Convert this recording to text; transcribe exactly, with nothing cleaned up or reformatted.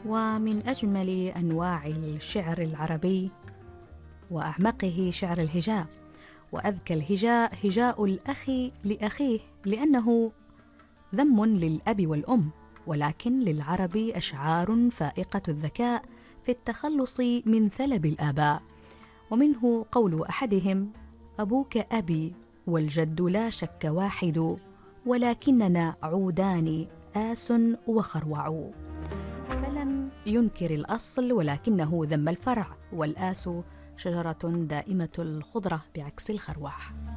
ومن أجمل أنواع الشعر العربي وأعمقه شعر الهجاء، وأذكى الهجاء هجاء الأخ لأخيه، لأنه ذم للأب والأم، ولكن للعرب أشعار فائقة الذكاء في التخلص من ثلب الآباء. ومنه قول أحدهم: أبوك أبي والجد لا شك واحد، ولكننا عودان آس وخروع. فلم ينكر الأصل ولكنه ذم الفرع، والآس شجرة دائمة الخضرة بعكس الخروع.